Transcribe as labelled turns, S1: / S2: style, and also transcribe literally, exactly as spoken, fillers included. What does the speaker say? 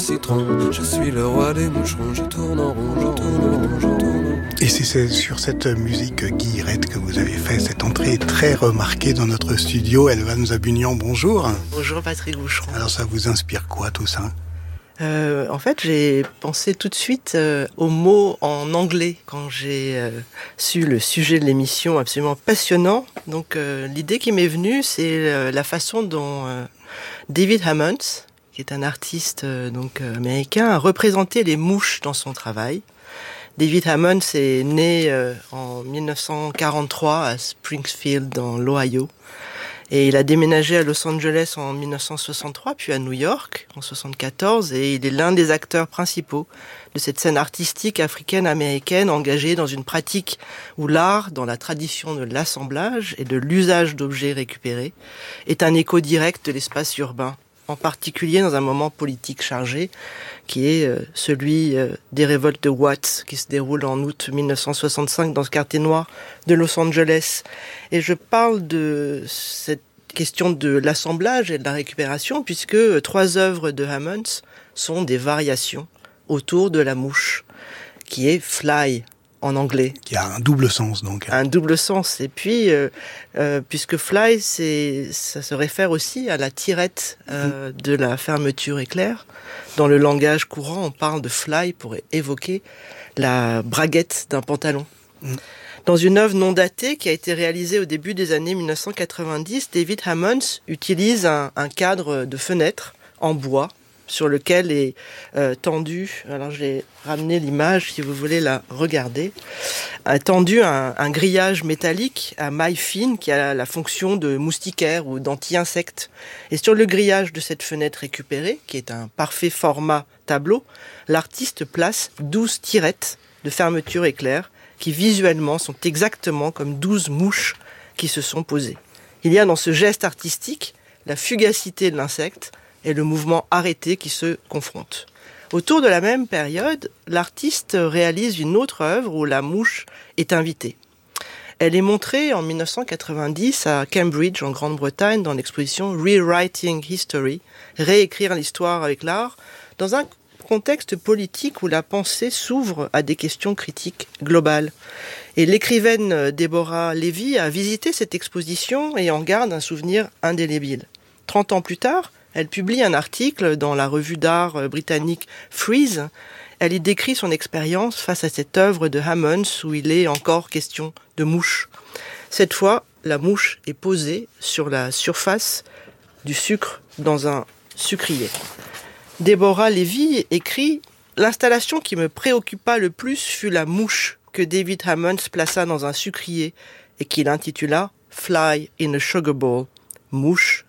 S1: citron. Je suis le roi des moucherons, je tourne en rond, je tourne en rond, je tourne en rond.
S2: Et c'est sur cette musique Guillerette que vous avez fait cette entrée très remarquée dans notre studio. Elvan Zabunian, bonjour.
S3: Bonjour Patrick Boucheron.
S2: Alors ça vous inspire quoi tout ça ?
S3: Euh, en fait, j'ai pensé tout de suite euh, aux mots en anglais quand j'ai euh, su le sujet de l'émission absolument passionnant. Donc, euh, l'idée qui m'est venue, c'est euh, la façon dont euh, David Hammons, qui est un artiste euh, donc euh, américain, a représenté les mouches dans son travail. David Hammons est né euh, en dix-neuf cent quarante-trois à Springfield, dans l'Ohio. Et il a déménagé à Los Angeles en dix-neuf cent soixante-trois, puis à New York en soixante-quatorze, et il est l'un des acteurs principaux de cette scène artistique africaine-américaine engagée dans une pratique où l'art, dans la tradition de l'assemblage et de l'usage d'objets récupérés, est un écho direct de l'espace urbain, en particulier dans un moment politique chargé, qui est euh, celui euh, des révoltes de Watts, qui se déroule en août dix-neuf cent soixante-cinq dans ce quartier noir de Los Angeles. Et je parle de cette question de l'assemblage et de la récupération, puisque euh, trois œuvres de Hammons sont des variations autour de la mouche, qui est Fly, en anglais.
S2: Qui a un double sens, donc.
S3: Un double sens. Et puis, euh, euh, puisque fly, c'est, ça se réfère aussi à la tirette euh, de la fermeture éclair. Dans le langage courant, on parle de fly pour évoquer la braguette d'un pantalon. Mm. Dans une œuvre non datée qui a été réalisée au début des années dix-neuf cent quatre-vingt-dix, David Hammons utilise un, un cadre de fenêtre en bois sur lequel est euh, tendu, alors j'ai ramené l'image si vous voulez la regarder, a tendu un, un grillage métallique à maille fine qui a la fonction de moustiquaire ou d'anti-insecte. Et sur le grillage de cette fenêtre récupérée, qui est un parfait format tableau, l'artiste place douze tirettes de fermeture éclair qui visuellement sont exactement comme douze mouches qui se sont posées. Il y a dans ce geste artistique la fugacité de l'insecte et le mouvement arrêté qui se confrontent. Autour de la même période, l'artiste réalise une autre œuvre où la mouche est invitée. Elle est montrée en dix-neuf cent quatre-vingt-dix à Cambridge, en Grande-Bretagne, dans l'exposition Rewriting History, réécrire l'histoire avec l'art, dans un contexte politique où la pensée s'ouvre à des questions critiques globales. Et l'écrivaine Deborah Levy a visité cette exposition et en garde un souvenir indélébile. Trente ans plus tard, elle publie un article dans la revue d'art britannique Frieze. Elle y décrit son expérience face à cette œuvre de Hammons où il est encore question de mouche. Cette fois, la mouche est posée sur la surface du sucre dans un sucrier. Deborah Levy écrit « L'installation qui me préoccupa le plus fut la mouche que David Hammons plaça dans un sucrier et qu'il intitula « Fly in a sugar bowl », mouche